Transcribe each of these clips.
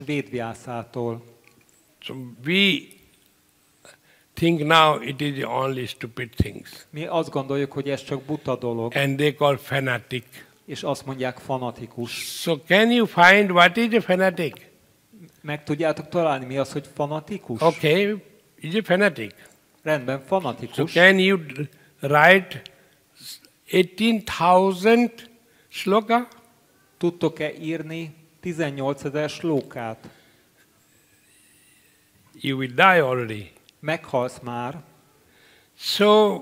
Védvyászától. So we think now it is only stupid things. Mi azt gondoljuk, hogy ez csak buta dolog, And they call fanatic. és azt mondják fanatikus. So can you find what is a fanatic? Meg tudjátok találni, mi az, hogy fanatikus? Okay, is a fanatic. Rendben, So fanatikus. can you write 18,000 shloka? Tudtok-e írni 18 000 slókát? You will die already. Meghalsz már. So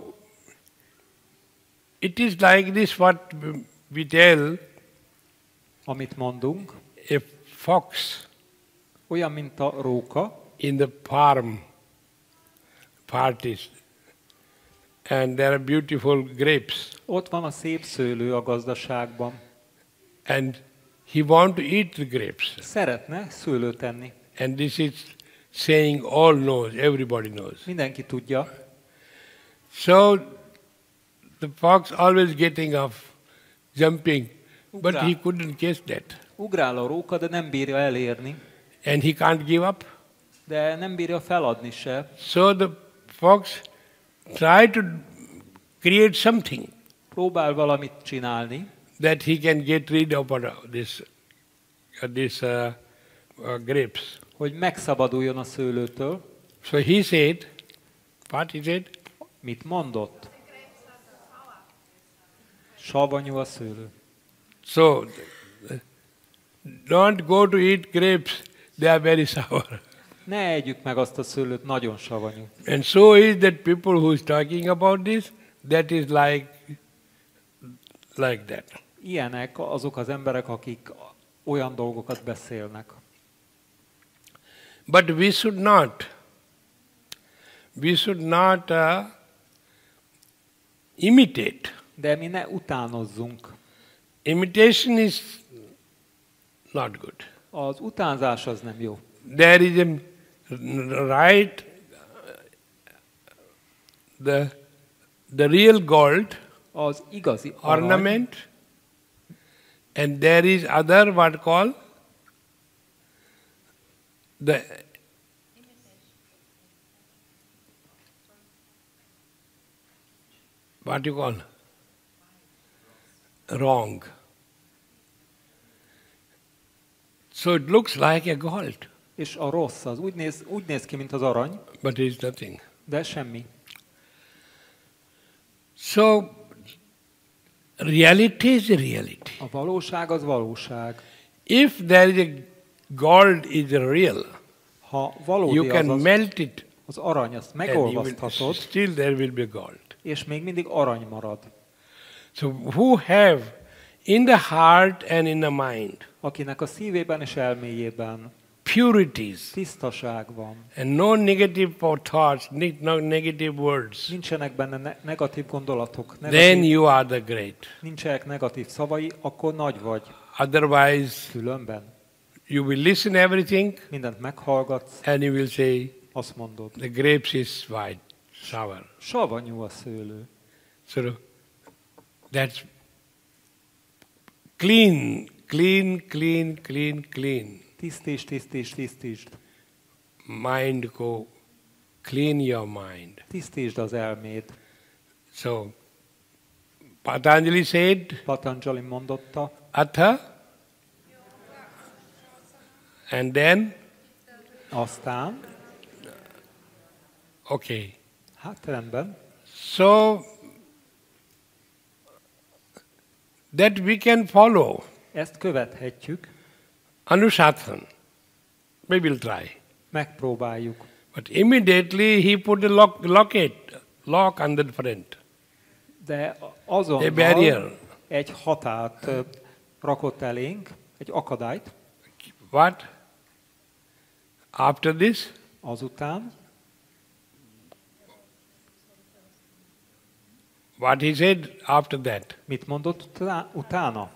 it is like this what we tell Amit mondunk, a fox olyan, mint a róka, in the farm parties, and there are beautiful grapes, ott van a szép szőlő a gazdaságban. and he want to eat the grapes. Szeretne szőlőt enni. And this is saying all knows, everybody knows. Mindenki tudja. So the fox always getting off, jumping, but he couldn't catch that. Ugrál a róka, de nem bírja elérni, And he can't give up. de nem bírja feladni se. So the fox tried to create something Próbál valamit csinálni, that he can get rid of this grapes. hogy megszabaduljon a szőlőtől. So he said, what he said? Mit mondott? Savanyú a szőlő. So don't go to eat grapes, they are very sour. Ne együk meg azt a szőlőt, nagyon savanyú. And so is that people who is talking about this, that is like that. Ilyenek azok az emberek, akik olyan dolgokat beszélnek. But we should not imitate. De mi ne utánozzunk. Imitation is not good. Az utánzás az nem jó. There is a right, the real gold, Az igazi arany, ornament, and there is other what call the what you call wrong. So it looks like a gold, és a rossz az úgy néz ki, mint az arany, but it is nothing. de semmi. So reality is reality. A valóság az valóság. If there is a gold is real, Ha valódi you can az, melt it, az arany, azt and you will, megolvaszthatod, still there will be gold. és még mindig arany marad. So who have in the heart and in the mind Akinek a szívében és elméjében purities tisztaság van, and no negative thoughts, no negative words, nincsenek benne negatív gondolatok, then you are the great. nincsenek negatív szavai, akkor nagy vagy. Otherwise, Különben you will listen everything mindent meghallgatsz, and you will say, azt mondod. the grapes is white, sour. Savanyú a szőlő. So that's clean. Tisztítsd. Mind go, clean your mind. Tisztítsd az elméd. So Patanjali said, Patanjali mondotta, Atha, and then, aztán, okay. hát rendben, So that we can follow ezt követhetjük, Anushathan. We will try. megpróbáljuk. But immediately he put a lock on the front. De A azonnal barrier. egy határt rakott elénk, egy akadályt, What? After this, azután, what he said after that? mit mondott utána?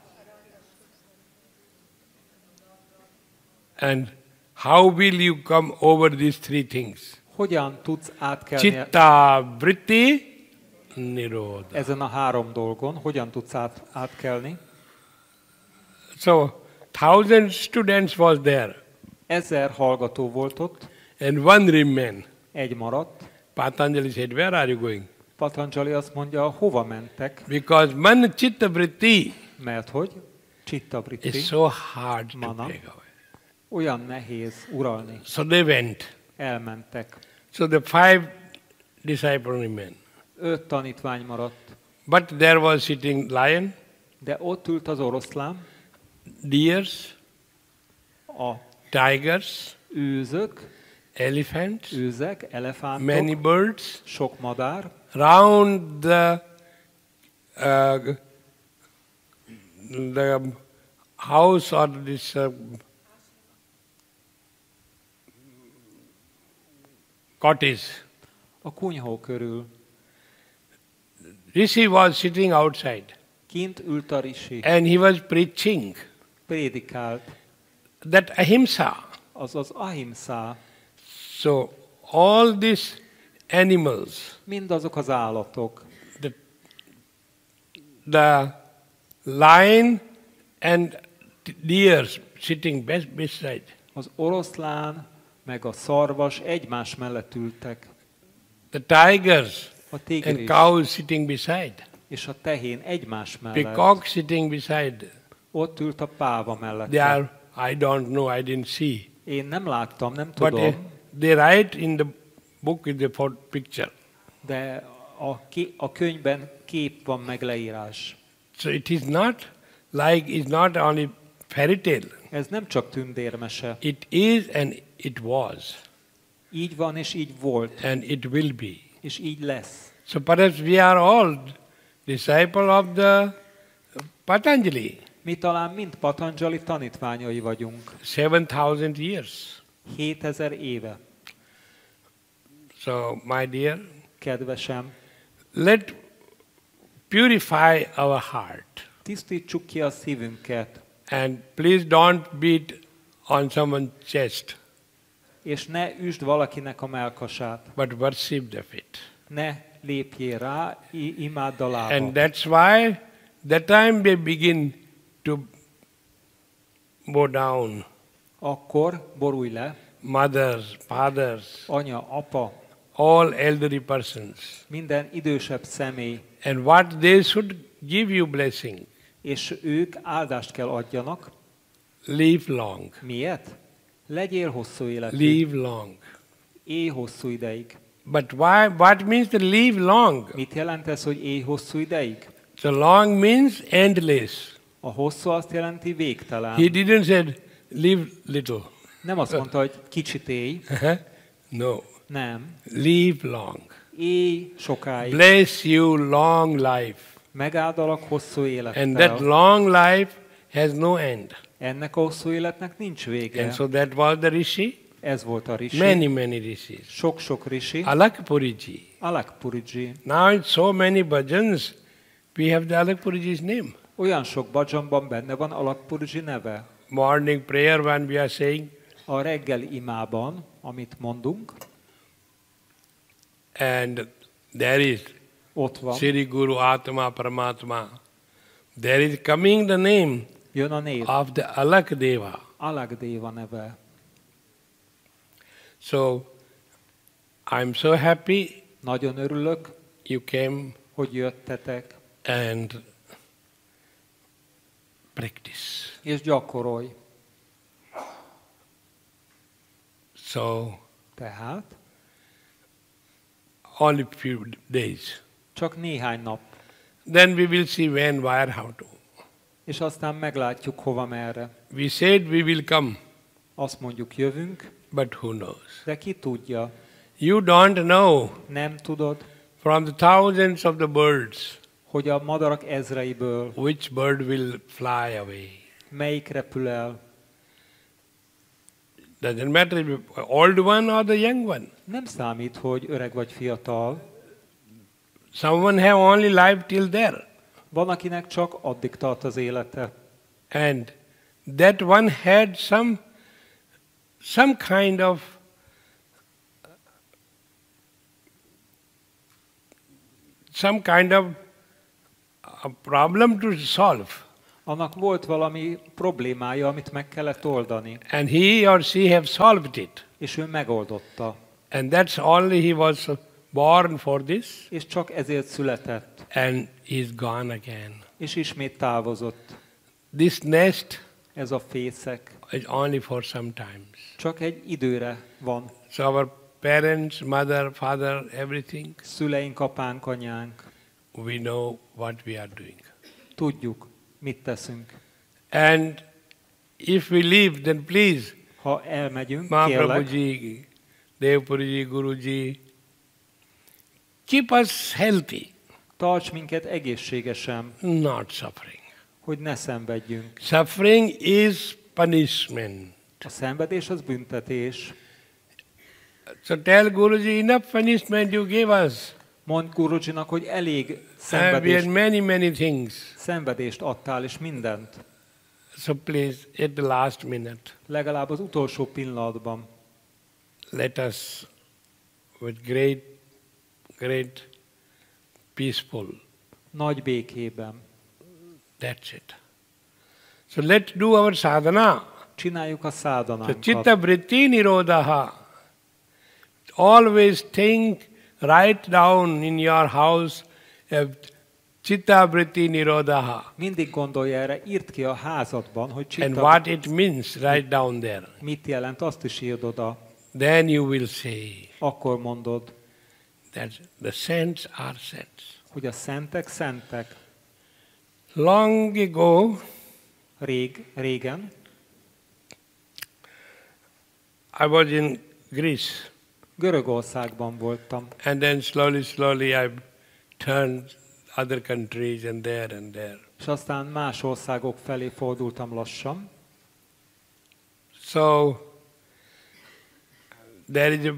And how will you come over these three things? Hogyan tudsz átkelni Chitta, vritti, nirodha. ezen a három dolgon? Hogyan tudsz átkelni? So, 1,000 students was there. 1000 hallgató volt ott, and one remained. egy maradt. Patanjali said, where are you going? Patanjali azt mondja, hova mentek? Because man chitta vritti Mert hogy Chitta Vritti is so hard to Mana. take away. olyan nehéz uralni. So they went. Elmentek. So the 5 disciples remained. 5 tanítvány maradt. But there was sitting lion, De ott ült az oroszlán, deers, a tigers, őzök, elephants, őzek, elefántok, many birds, sok madár, round the house or this cottage. a kunyhó körül. Rishi was sitting outside Kint ült a risi, and he was preaching prédikált, that ahimsa. azaz ahimsa, So all these animals, mindazok az állatok, the lion and deer sitting beside, az oroszlán meg a szarvas egymás mellett ültek, the tigers a and tigris cows sitting beside, és a tehén egymás mellett. peacock sitting beside. Ott ült a páva They mellett. are, I don't know, I didn't see. Én nem láttam, nem But tudom, they write in the book in the picture. de a könyvben kép van meg leírás. So it is not like, it's not only fairy tale. Ez nem csak tündérmese. It is and it was Így van és így volt, and it will be. és így lesz. So perhaps we are all disciple of the Patanjali, Mi talán mind Patanjali tanítványai vagyunk. 7,000 years. 7000 éve. So my dear, Kedvesem, let purify our heart. tisztítsuk ki a szívünket, And please don't beat on someone's chest, és ne üsd valakinek a melkasát. but worship the feet. Ne lépjél rá, imádd a And lába. that's why that time they begin to go down. Akkor borulj le, Mothers, fathers, anya, apa, all elderly persons. minden idősebb személy, And what they should give you blessing, és ők áldást kell adjanak. live long. Miért? Legyél hosszú életű. Live long. Élj hosszú ideig. But why? What means to live long? Mit jelent ez, hogy élj hosszú ideig? So long means endless. A hosszú azt jelenti He végtelen. didn't say live little. Nem azt mondta, hogy kicsit élj. No. Nem. Live long. Élj sokáig. Bless you long life. Megáldalak hosszú And that élettel. long life has no end. Ennek a hosszú életnek nincs vége. And so that was the rishi. Ez volt a rishi. Many rishis. Sok-sok rishi. Alakpuriji. Alakpuriji. Now in so many bhajans, we have the Alakpuriji's name. Olyan sok bhajanban benne van Alakpuriji neve. Morning prayer when we are saying, A reggeli imában, amit mondunk, and there is ott van. Sri Guru Atma Paramatma. There is coming the name Jön a név. of the Alakdeva. Alakdeva neve. So I'm so happy Nagyon örülök, you came hogy jöttetek, and practice. és gyakorolj. So Tehát only few days. csak néhány nap, Then we will see when, where, how to. és aztán meglátjuk hova merre. We said we will come, Azt mondjuk jövünk, but who knows? de ki tudja, You don't know nem tudod, from the thousands of the birds hogy a madarak ezreiből which bird will fly away. melyik repül el. Doesn't matter if you're old one or the young one. Nem számít, hogy öreg vagy fiatal. Someone have only life till there. Van, akinek csak addig tart az élete. And that one had some kind of a problem to solve. Annak volt valami problémája, amit meg kellett oldani, And he or she have solved it. és ő megoldotta. And that's only he was born for this, És csak ezért született, and he's gone again. és ismét távozott. This nest Ez a fészek is only for sometimes. csak egy időre van. So our parents, mother, father, everything, Szüleink, apánk, anyánk, we know what we are doing. tudjuk, mit teszünk. And if we leave, then please, Ha elmegyünk, kérlek, Mahaprabhuji, Devpuriji, Guruji, keep us healthy, tarts minket egészségesen, not suffering. hogy ne szenvedjünk. Suffering is punishment. A szenvedés az büntetés. So tell Guruji, enough punishment you gave us. Mondd Gurujinak, hogy elég We had many things. szenvedést adtál, és mindent. So please, at the last minute, Legalább az utolsó pillanatban let us, with great peaceful, nagy békében that's it. So let's do our sadhana. csináljuk a So szádanánkat. chitta vritti nirodha. Always think, write down in your house, chitta vritti nirodha. Mindig gondolj erre, írd ki a házadban, hogy And csitta, what it means, write down there. mit jelent, azt is írd oda. Then you will say Akkor mondod, that the saints are saints. hogy a szentek szentek. Long ago, Régen I was in Greece, Görögországban voltam, and then slowly I turned other countries and there. és aztán más országok felé fordultam lassan. So there is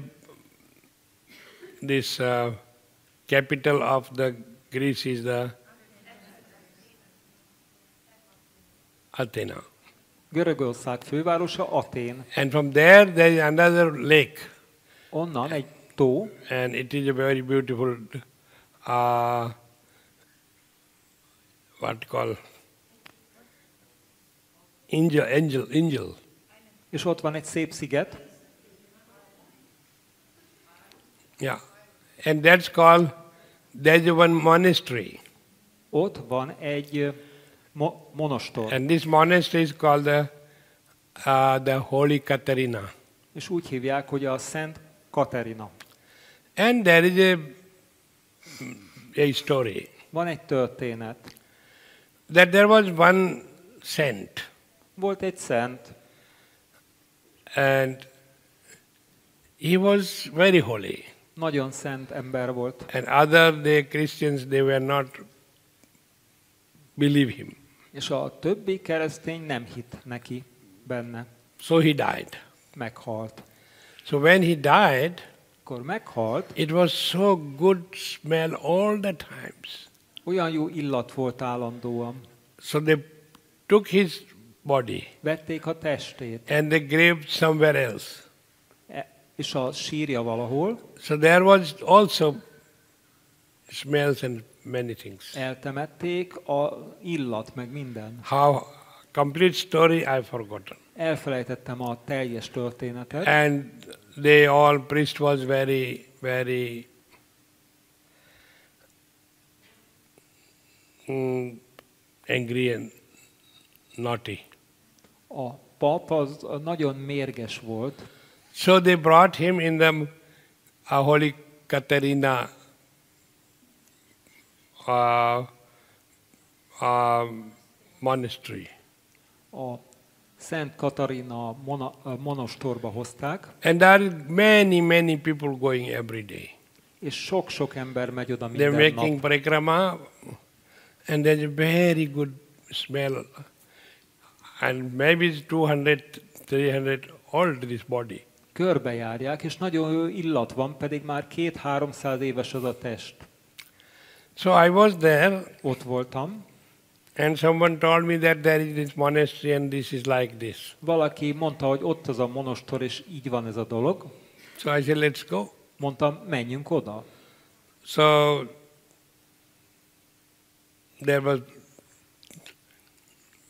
this capital of the Greece is the Athena, Görögország fővárosa Atén. and from there is another lake, Onnan egy tó, and it is a very beautiful what call angel. és ott van egy szép sziget, Yeah, and that's called, there's one monastery, ott van egy monostor, and this monastery is called the Holy Katerina. és úgy hívják, hogy a Szent Katerina. And there is a story Van egy történet. that there was one saint, Volt egy szent, and he was very holy. nagyon szent ember volt, And the Christians, they were not believe him. és a többi keresztény nem hitt neki benne. So he died. Meghalt. So when he died, Akkor meghalt, it was so good smell all the times. olyan jó illat volt állandóan. So they took his body Vették a testét, and they graved somewhere else. és a sírja valahol, So there was also smells and many things. eltemették a illat, meg minden. How complete story I've forgotten. Elfelejtettem a teljes történetet, And priest was very angry and naughty. a pap az nagyon mérges volt, So they brought him in the Holy Katerina monastery. a Szent Katarina monostorba hozták, And there are many people going every day. és sok-sok ember megy oda They're minden making nap. parikrama, and there's a very good smell. And maybe it's 200, 300 old, this body. Körbejárják, és nagyon jó illat van, pedig már 200-300 éves az a test. So I was there, Ott voltam, and someone told me that there is this monastery and this is like this. valaki mondta, hogy ott az a monostor, és így van ez a dolog. So I said, let's go. Mondtam, menjünk oda. So there was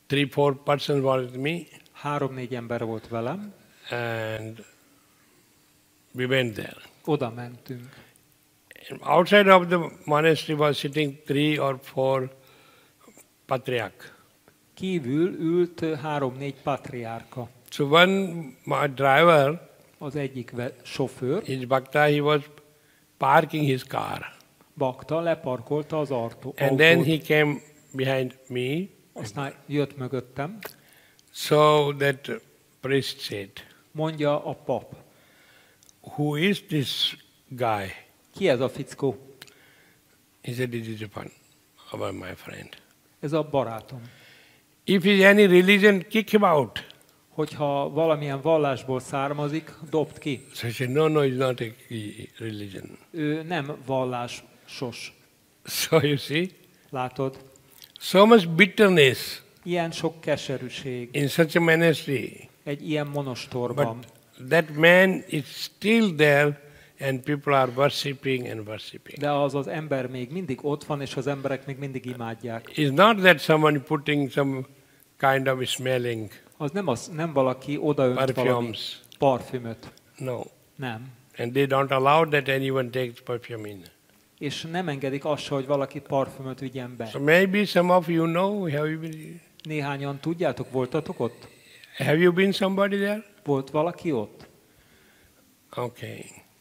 3-4 persons were with me, 3-4 ember volt velem, and we went there. oda mentünk. Outside of the monastery was sitting 3 or 4 patriarch. Kívül ült 3-4 patriárka. So one my driver, Az egyik sofőr, his bhakta, he was parking his car. bakta, leparkolta az autót. And then he came behind me. Aztán jött mögöttem, So that priest said, mondja a pap. who is this guy? Ki ez a fickó? He said, this is my friend. Ez a barátom. If he is any religion, kick him out. Hogyha valamilyen vallásból származik, dobd ki. So he said, no, it's not a religion. Ő nem vallásos. So you see, Látod? so much bitterness Ilyen sok keserűség in such a monastery. egy ilyen monostorban. But that man is still there and people are worshipping and worshipping. De az az ember még mindig ott van, és az emberek még mindig imádják. It's not that someone putting some kind of smelling Az nem valaki odaönt valami perfumes. parfümöt. No. Nem. And they don't allow that anyone takes perfume in. És nem engedik azt se, hogy valaki parfümöt vigyen be. So maybe some of you know, have you been, Néhányan tudjátok, voltatok ott? have you been somebody there? Volt valaki ott? Okay.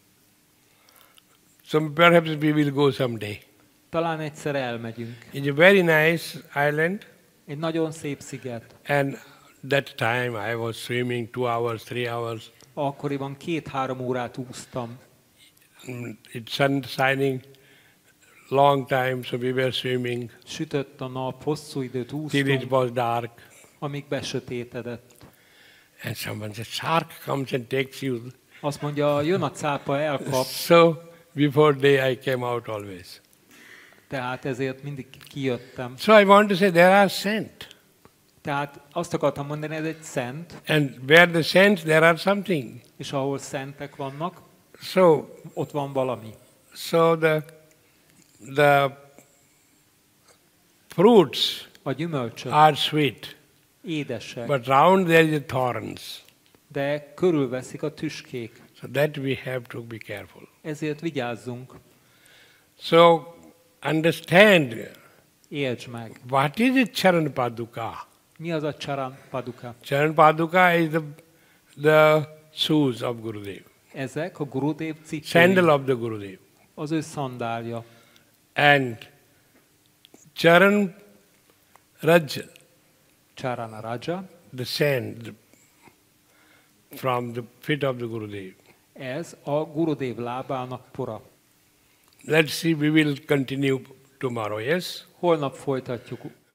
So perhaps we will go someday. Talán egyszer elmegyünk. It's a very nice island, Egy nagyon szép sziget. and that time I was swimming 2 hours, 3 hours. Akkoriban 2-3 órát úsztam. It's sun shining long time, so we were swimming Sütött a nap, hosszú időt till it úsztunk, was dark. amíg besötétedett. And someone said, shark comes and takes you. Azt mondja, jön a cápa, elkap, So before day I came out always. tehát ezért mindig kijöttem. So I want to say there are saints. Tehát azt akartam mondani, ez egy szent, And where the saints, there are something. és ahol szentek vannak, So ott van valami. the fruits A gyümölcsök are sweet, édesek, but round there is thorns. de körülveszik a tüskék. So that we have to be careful. Ezért vigyázzunk, So understand értsd meg. what is it Charan Paduka. Mi az a Charan Paduka? Charan Paduka is the shoes of Gurudev, Ezek a Gurudev cikkei, sandal of the Gurudev. az ő szandálja. And Charan Raj, Charana Raja, the sand from the feet of the Gurudev. ez a Gurudev lábának pora. Let's see, we will continue tomorrow, yes? Holnap folytatjuk